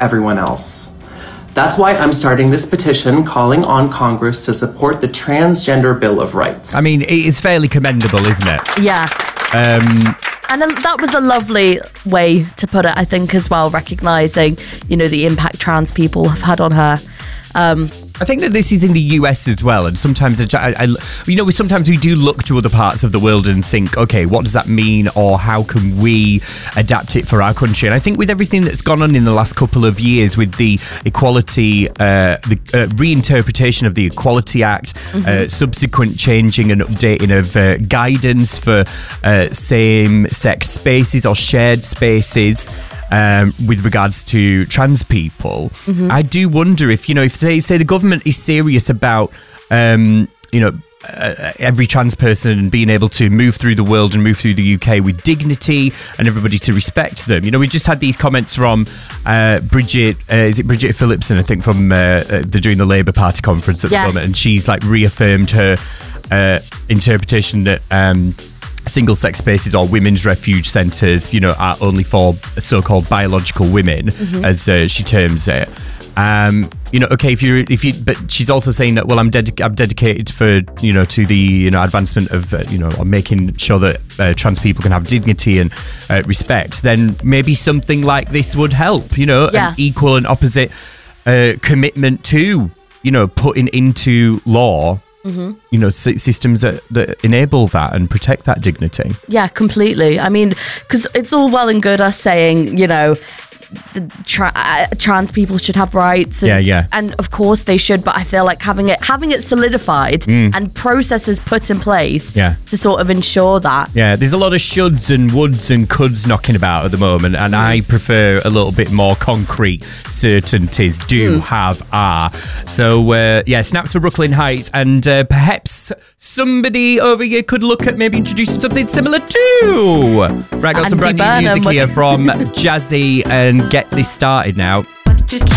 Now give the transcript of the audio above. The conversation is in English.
everyone else. That's why I'm starting this petition calling on Congress to support the Transgender Bill of Rights. I mean, it's fairly commendable, isn't it? Yeah. And that was a lovely way to put it, I think, as well, recognising, the impact trans people have had on her. I think that this is in the US as well, and sometimes sometimes we do look to other parts of the world and think, okay, what does that mean, or how can we adapt it for our country? And I think with everything that's gone on in the last couple of years, with the equality, the reinterpretation of the Equality Act, subsequent changing and updating of guidance for same-sex spaces or shared spaces. With regards to trans people, I do wonder if they say the government is serious about, every trans person being able to move through the world and move through the UK with dignity and everybody to respect them. We just had these comments from Bridget Phillipson, I think, from they're doing the Labour Party conference at the moment, and she's reaffirmed her interpretation that single-sex spaces or women's refuge centres, are only for so-called biological women, as she terms it. But she's also saying that, well, I'm dedicated to the advancement of or making sure that trans people can have dignity and respect. Then maybe something like this would help. An equal and opposite commitment to putting into law. Systems that enable that and protect that dignity. Yeah, completely. I mean, because it's all well and good us saying, trans people should have rights. And, and of course they should, but I feel like having it solidified and processes put in place to sort of ensure that. Yeah, there's a lot of shoulds and woulds and coulds knocking about at the moment, and I prefer a little bit more concrete certainties. So snaps for Brooklyn Heights, and perhaps somebody over here could look at maybe introducing something similar too. Right, got some brand new music here from Jazzy, and get this started now.